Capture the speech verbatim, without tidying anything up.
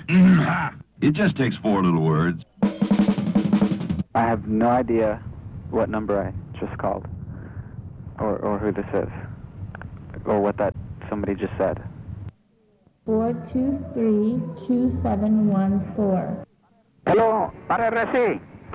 It just takes four little words. I have no idea what number I just called, or, or who this is, or what that somebody just said. four two three, two seven one four. Hello, R R C.